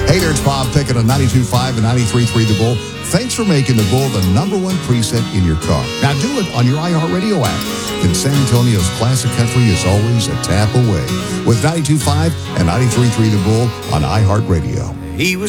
Hey there, it's Bob Pickett on 92.5 and 93.3 The Bull. Thanks for making The Bull the number one preset in your car. Now do it on your iHeartRadio app. And San Antonio's classic country is always a tap away. With 92.5 and 93.3 The Bull on iHeartRadio. He was